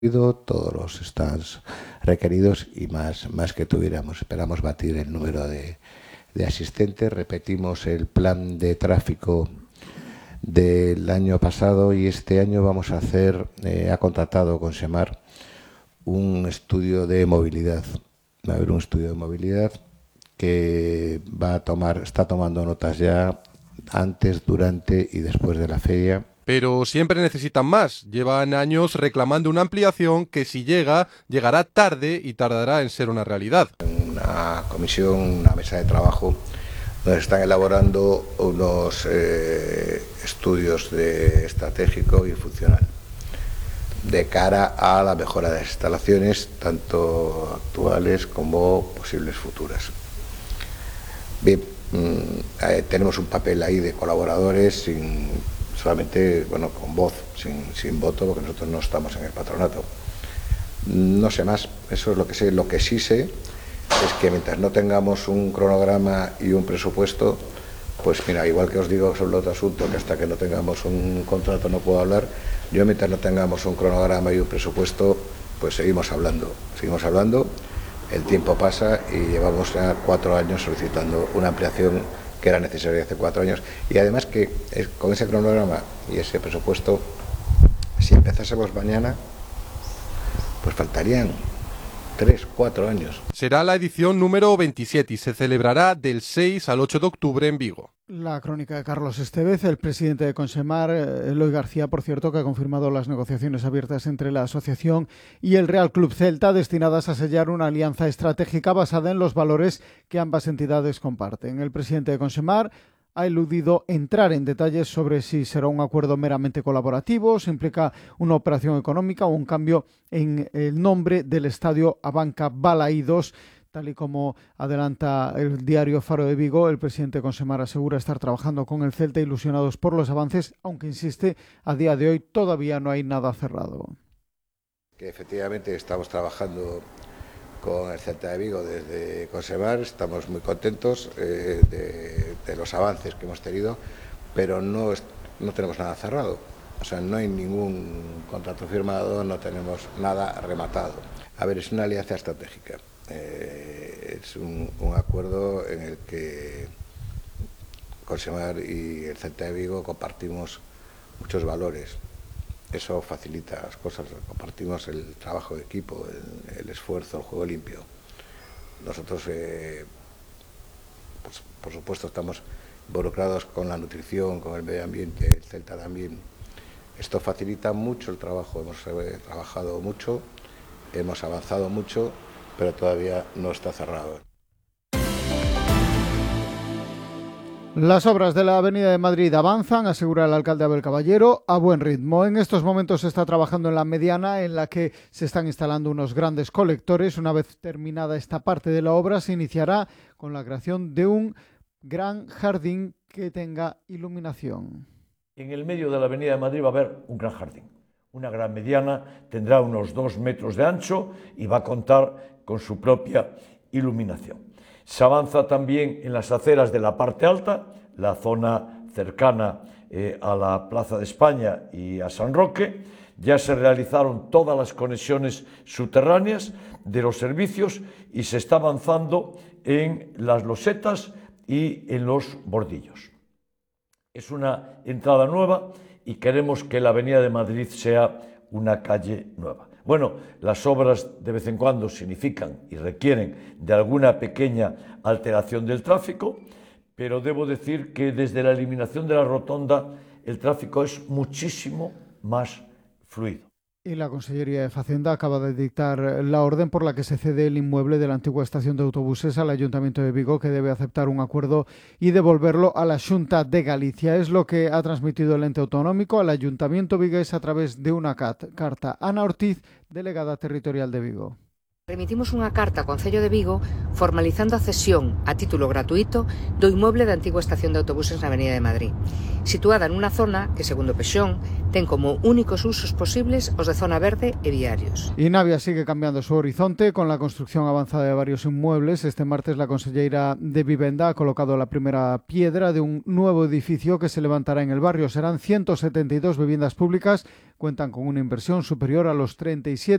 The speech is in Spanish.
todos los stands requeridos y más que tuviéramos. Esperamos batir el número de asistentes. Repetimos el plan de tráfico del año pasado y este año vamos a hacer, ha contratado con SEMAR un estudio de movilidad. Va a haber un estudio de movilidad que está tomando notas ya antes, durante y después de la feria. Pero siempre necesitan más. Llevan años reclamando una ampliación que si llegará tarde y tardará en ser una realidad. Una comisión, una mesa de trabajo, donde se están elaborando unos estudios de estratégico y funcional de cara a la mejora de las instalaciones, tanto actuales como posibles futuras. Bien, tenemos un papel ahí de colaboradores solamente con voz, sin voto, porque nosotros no estamos en el patronato. No sé más, eso es lo que sé. Lo que sí sé es que mientras no tengamos un cronograma y un presupuesto, pues mira, igual que os digo sobre el otro asunto, que hasta que no tengamos un contrato no puedo hablar, yo mientras no tengamos un cronograma y un presupuesto, pues seguimos hablando, el tiempo pasa y llevamos ya 4 años solicitando una ampliación que era necesaria hace 4 años. Y además que con ese cronograma y ese presupuesto, si empezásemos mañana, pues faltarían 3, 4 años. Será la edición número 27 y se celebrará del 6 al 8 de octubre en Vigo. La crónica de Carlos Estevez, el presidente de Consemar, Eloy García, por cierto, que ha confirmado las negociaciones abiertas entre la asociación y el Real Club Celta destinadas a sellar una alianza estratégica basada en los valores que ambas entidades comparten. El presidente de Consemar ha eludido entrar en detalles sobre si será un acuerdo meramente colaborativo, si implica una operación económica o un cambio en el nombre del estadio Abanca Balaídos. Tal y como adelanta el diario Faro de Vigo, el presidente de Consemar asegura estar trabajando con el Celta ilusionados por los avances, aunque insiste, a día de hoy todavía no hay nada cerrado. Que efectivamente estamos trabajando con el Celta de Vigo desde Consemar, estamos muy contentos de los avances que hemos tenido, pero no tenemos nada cerrado. O sea, no hay ningún contrato firmado, no tenemos nada rematado. A ver, es una alianza estratégica. Es un acuerdo en el que Consemar y el Celta de Vigo compartimos muchos valores. Eso facilita las cosas, compartimos el trabajo de equipo, el esfuerzo, el juego limpio. Nosotros, pues, por supuesto, estamos involucrados con la nutrición, con el medio ambiente, el Celta también. Esto facilita mucho el trabajo, hemos trabajado mucho, hemos avanzado mucho, pero todavía no está cerrado. Las obras de la Avenida de Madrid avanzan, asegura el alcalde Abel Caballero, a buen ritmo. En estos momentos se está trabajando en la mediana, en la que se están instalando unos grandes colectores. Una vez terminada esta parte de la obra, se iniciará con la creación de un gran jardín que tenga iluminación. En el medio de la Avenida de Madrid va a haber un gran jardín. Una gran mediana, tendrá unos 2 metros de ancho y va a contar con su propia iluminación. Se avanza también en las aceras de la parte alta, la zona cercana a la Plaza de España y a San Roque. Ya se realizaron todas las conexiones subterráneas de los servicios y se está avanzando en las losetas y en los bordillos. Es una entrada nueva y queremos que la Avenida de Madrid sea una calle nueva. Bueno, las obras de vez en cuando significan y requieren de alguna pequeña alteración del tráfico, pero debo decir que desde la eliminación de la rotonda el tráfico es muchísimo más fluido. Y la Consellería de Facenda acaba de dictar la orden por la que se cede el inmueble de la antigua estación de autobuses al Ayuntamiento de Vigo, que debe aceptar un acuerdo y devolverlo a la Xunta de Galicia. Es lo que ha transmitido el ente autonómico al Ayuntamiento vigués a través de una carta. Ana Ortiz, delegada territorial de Vigo. Remitimos unha carta ao Concello de Vigo formalizando a cesión a título gratuito do inmoble da antigua estación de autobuses na Avenida de Madrid, situada nunha zona que, segundo Pexón, ten como únicos usos posibles os de zona verde e viarios. Y Navia sigue cambiando su horizonte con la construcción avanzada de varios inmuebles. Este martes la consellera de Vivenda ha colocado la primera piedra de un nuevo edificio que se levantará en el barrio. Serán 172 viviendas públicas, cuentan con una inversión superior a los 37